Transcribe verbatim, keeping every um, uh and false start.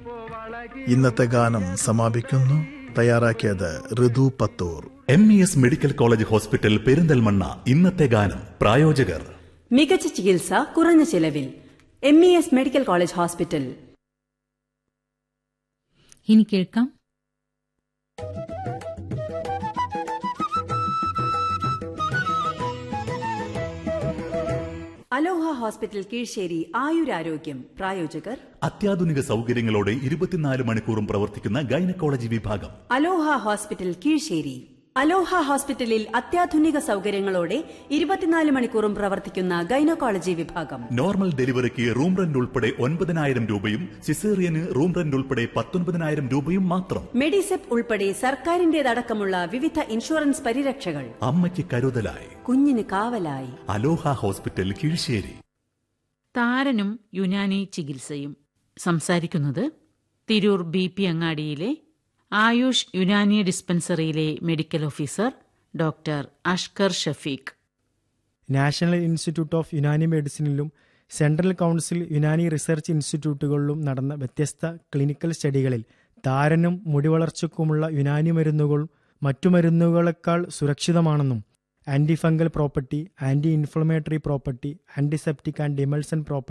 ഇന്നത്തെ ഗാനം സമാപിക്കുന്നു. തയ്യാറാക്കിയത് ഋതു Pathur. M E S medical college hospital Perinthalmanna. ഇന്നത്തെ ഗാനം പ്രായോജകർ മികച്ച ചികിത്സ കുറഞ്ഞ ചെലവിൽ. M E S medical college hospital. ഇനി കേൾക്കാം അലോഹ ഹോസ്പിറ്റൽ കീഴ്ശ്ശേരി ആയുരാരോഗ്യം. പ്രായോജകർ അത്യാധുനിക സൗകര്യങ്ങളോടെ ഇരുപത്തിനാല് മണിക്കൂറും പ്രവർത്തിക്കുന്ന ഗൈനക്കോളജി വിഭാഗം. അലോഹ ഹോസ്പിറ്റൽ കീഴ്ശ്ശേരി. അലോഹ ഹോസ്പിറ്റലിൽ അത്യാധുനിക സൗകര്യങ്ങളോടെ ഇരുപത്തിനാല് മണിക്കൂറും പ്രവർത്തിക്കുന്ന ഗൈനക്കോളജി വിഭാഗം. നോർമൽ ഡെലിവറിക്ക് റൂം റെന്റ് ഉൾപ്പെടെ ഒൻപതിനായിരം രൂപയും സിസേറിയന് റൂം റെന്റ് ഉൾപ്പെടെ പത്തൊൻപതിനായിരം രൂപയും മാത്രം. മെഡിസെപ് ഉൾപ്പെടെ സർക്കാരിന്റേതടക്കമുള്ള വിവിധ ഇൻഷുറൻസ് പരിരക്ഷകൾ. അമ്മയ്ക്ക് കരുതലായി, കുഞ്ഞിന് കാവലായി. അലോഹ ഹോസ്പിറ്റൽ കീഴ്ശ്ശേരി. താരനും യുനാനി ചികിത്സയും. സംസാരിക്കുന്നത് Tirur B P അങ്ങാടിയിലെ Ayush Unani ഡിസ്പെൻസറിയിലെ medical officer doctor Ashkar Shafeeq. National institute of Unani മെഡിസിനിലും central council Unani research ഇൻസ്റ്റിറ്റ്യൂട്ടുകളിലും നടന്ന വ്യത്യസ്ത ക്ലിനിക്കൽ സ്റ്റഡികളിൽ താരനും മുടിവളർച്ചയ്ക്കുമുള്ള യുനാനി മരുന്നുകൾ മറ്റു മരുന്നുകളെക്കാൾ സുരക്ഷിതമാണെന്നും anti fungal property, anti inflammatory property, antiseptic and ഡിമൾസൻ property